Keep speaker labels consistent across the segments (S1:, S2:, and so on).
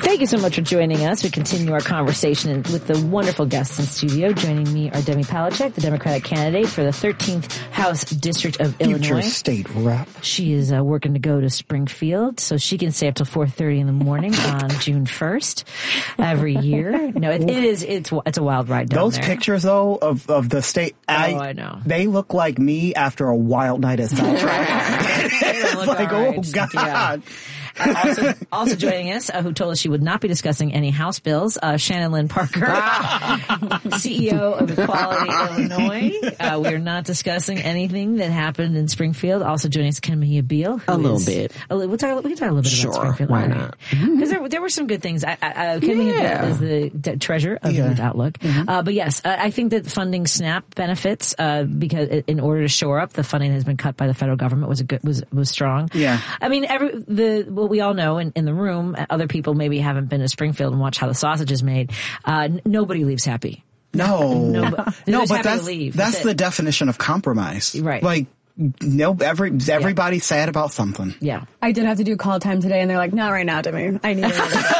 S1: Thank you so much for joining us. We continue our conversation with the wonderful guests in studio. Joining me are Demi Palachuk, the Democratic candidate for the 13th House District of Illinois.
S2: Future state rep.
S1: She is working to go to Springfield, so she can stay up till 4:30 in the morning on June 1st every year. No, it's a wild ride down
S2: Those
S1: there.
S2: pictures, though, of the state.
S1: I know.
S2: They look like me after a wild night at Soundtrack. It's like, oh, God.
S1: Yeah. Also joining us, who told us she would not be discussing any House bills, Shannon Lynn Parker, CEO of Equality Illinois. We are not discussing anything that happened in Springfield. Also joining us, Kenmia Beal.
S3: A little bit.
S1: We can talk a little bit about Springfield.
S3: Why not?
S1: Because there were some good things. Kenmia Beal is the treasurer of Youth Outlook. But yes, I think that funding SNAP benefits, because in order to shore up, the funding has been cut by the federal government was strong.
S2: Yeah.
S1: I mean, we all know in the room, other people maybe haven't been to Springfield and watched how the sausage is made. Nobody leaves happy.
S2: No, but that's the
S1: it.
S2: definition of compromise.
S1: Right.
S2: Like, everybody's sad about something.
S1: Yeah.
S4: I did have to do call time today, and they're like, not right now, Demi. I need another day.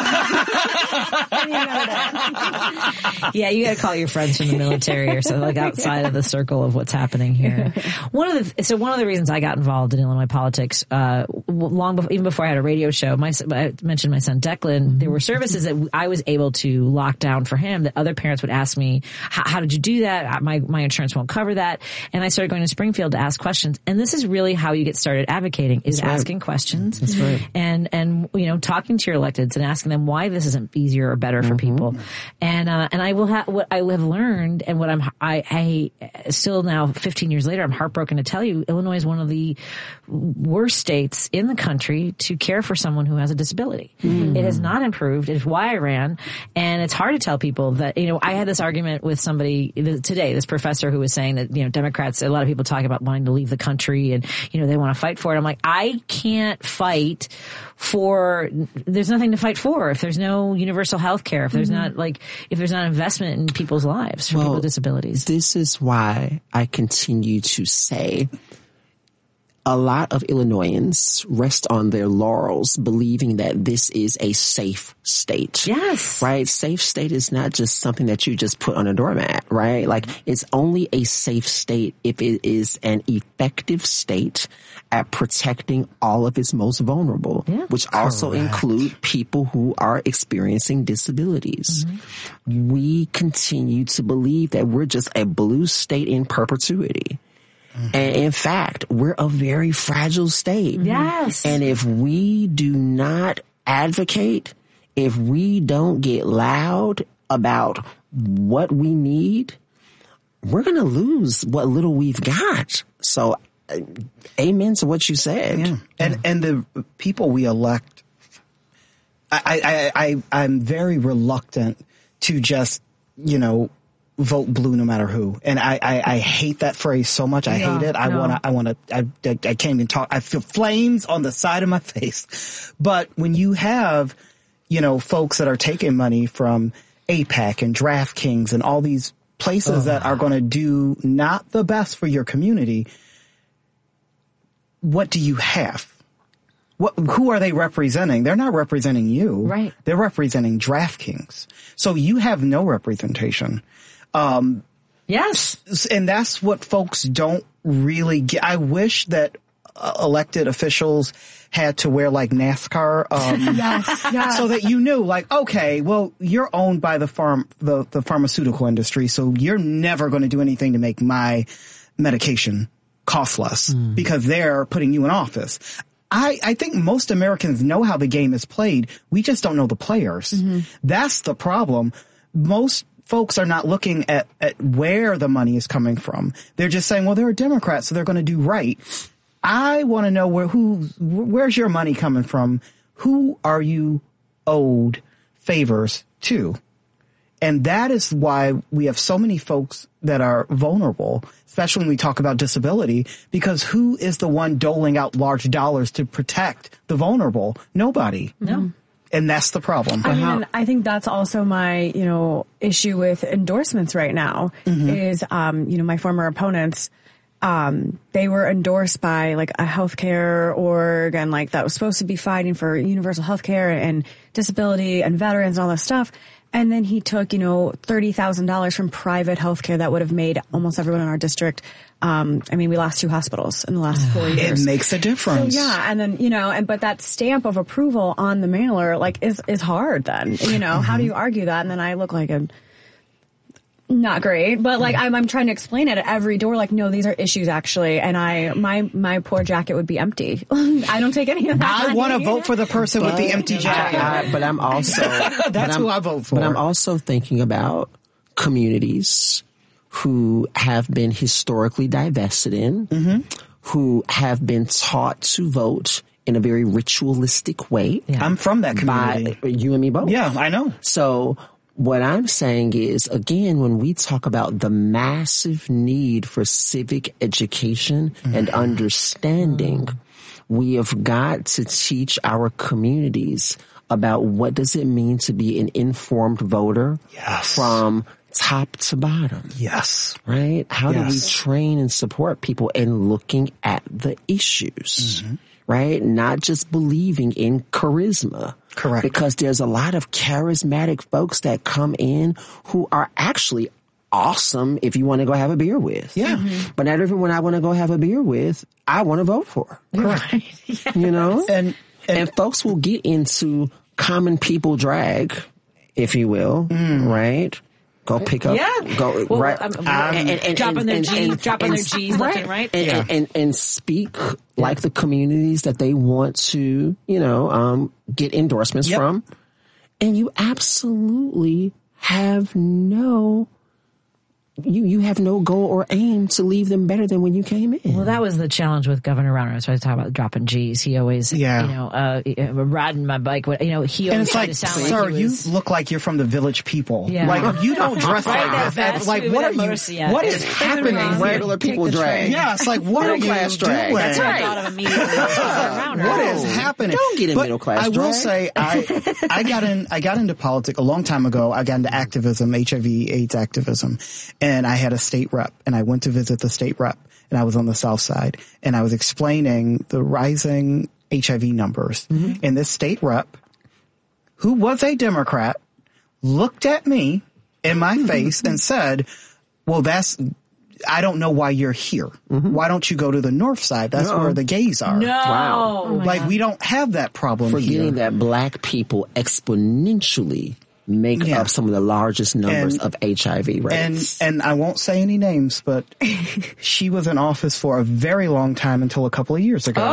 S1: Yeah, you got to call your friends from the military or something, like outside of the circle of what's happening here. One of the reasons I got involved in Illinois politics, even before I had a radio show, I mentioned my son Declan. There were services that I was able to lock down for him that other parents would ask me, how did you do that? My insurance won't cover that. And I started going to Springfield to ask questions. And this is really how you get started advocating, is asking questions. That's right. And talking to your electeds and asking them why this isn't easier or better for people. And I will have what I have learned, and what I still now 15 years later, I'm heartbroken to tell you, Illinois is one of the worst states in the country to care for someone who has a disability. It has not improved. It's why I ran. And it's hard to tell people that, I had this argument with somebody today, this professor who was saying that, Democrats, a lot of people talk about wanting to leave the country and, they want to fight for it. I'm like, I can't fight there's nothing to fight for if there's no universal health care, if there's not investment in people's lives for people with disabilities.
S3: This is why I continue to say a lot of Illinoisans rest on their laurels believing that this is a safe state.
S1: Yes.
S3: Right? Safe state is not just something that you just put on a doormat, right? Like, it's only a safe state if it is an effective state at protecting all of its most vulnerable, which also include people who are experiencing disabilities. We continue to believe that we're just a blue state in perpetuity. And in fact, we're a very fragile state.
S1: Yes.
S3: And if we do not advocate, if we don't get loud about what we need, we're going to lose what little we've got. So, amen to what you said.
S2: Yeah. And the people we elect, I'm very reluctant to just, vote blue no matter who. And I hate that phrase so much. I hate it. I can't even talk. I feel flames on the side of my face. But when you have, folks that are taking money from AIPAC and DraftKings and all these places that are going to do not the best for your community, what do you have? Who are they representing? They're not representing you.
S1: Right.
S2: They're representing DraftKings. So you have no representation.
S1: Yes.
S2: And that's what folks don't really get. I wish that elected officials had to wear like NASCAR,
S4: yes.
S2: so that you knew, like, okay, well, you're owned by the pharmaceutical industry, so you're never going to do anything to make my medication cost less because they're putting you in office. I think most Americans know how the game is played. We just don't know the players. That's the problem. Most folks are not looking at where the money is coming from. They're just saying, well, they're a Democrat, so they're going to do right. I want to know where's your money coming from? Who are you owed favors to? And that is why we have so many folks that are vulnerable, especially when we talk about disability, because who is the one doling out large dollars to protect the vulnerable? Nobody.
S1: No.
S2: And that's the problem.
S4: I think that's also my, issue with endorsements right now is, my former opponents, they were endorsed by like a healthcare org and like that was supposed to be fighting for universal healthcare and disability and veterans and all this stuff. And then he took, $30,000 from private healthcare that would have made almost everyone in our district. We lost 2 hospitals in the last 4 years.
S2: It makes a difference.
S4: So, yeah. And then, but that stamp of approval on the mailer, like, is hard then. How do you argue that? And then I look like not great, but like I'm trying to explain it at every door. Like, no, these are issues actually, and my poor jacket would be empty. I don't take any of that.
S2: I want to vote for the person with the empty jacket.
S3: But I'm also
S2: that's who I vote for.
S3: But I'm also thinking about communities who have been historically divested in, who have been taught to vote in a very ritualistic way.
S2: Yeah. I'm from that community.
S3: By you and me both.
S2: Yeah, I know.
S3: So what I'm saying is, again, when we talk about the massive need for civic education and understanding, we have got to teach our communities about what does it mean to be an informed voter from top to bottom.
S2: Yes.
S3: Right? How do we train and support people in looking at the issues? Right? Not just believing in charisma.
S2: Correct.
S3: Because there's a lot of charismatic folks that come in who are actually awesome if you want to go have a beer with.
S2: Yeah.
S3: But not everyone I want to go have a beer with, I want to vote for.
S2: Correct.
S1: Yes.
S3: And folks will get into common people drag, if you will, right? Go pick up,
S1: dropping their G's left and right.
S3: And speak like the communities that they want to, get endorsements from. And you absolutely have you have no goal or aim to leave them better than when you came in.
S1: Well, that was the challenge with Governor Rauner. So I talk about dropping G's. He always, riding my bike. He always
S2: and it's like,
S1: sound
S2: sir,
S1: like
S2: you look like you're from the Village People.
S1: Yeah.
S2: Like, you don't dress like this. Like, what are you? What is happening?
S3: Regular people drag.
S2: Yeah, it's like, what are you doing?
S1: That's right. I thought of immediately.
S2: What is happening?
S3: Don't get in middle class drag.
S2: I will say, I got into politics a long time ago. I got into activism, HIV/AIDS activism. And I had a state rep, and I went to visit the state rep, and I was on the South Side, and I was explaining the rising HIV numbers. And this state rep, who was a Democrat, looked at me in my face and said, well, I don't know why you're here. Why don't you go to the North Side? That's where the gays are.
S1: No.
S3: Wow.
S2: Like, we don't have that problem here.
S3: Forgetting that black people exponentially make up some of the largest numbers of HIV rates.
S2: And I won't say any names, but she was in office for a very long time until a couple of years ago.